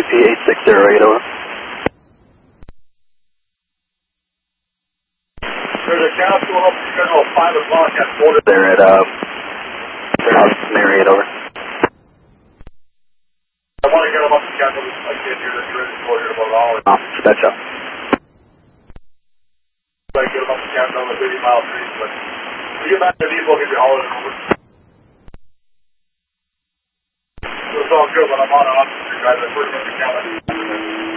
BP 8608 over. There's a gas going up to schedule 5 o'clock at border. They're at Marriott over. I want to get them up to schedule. I can't hear this ready for here about an hour. Betcha. I get them up to schedule on the 30-mile street, but when you get back to these, we'll give you all of them over. It's all good when I'm on and off the street, guys. I'm working on the calendar.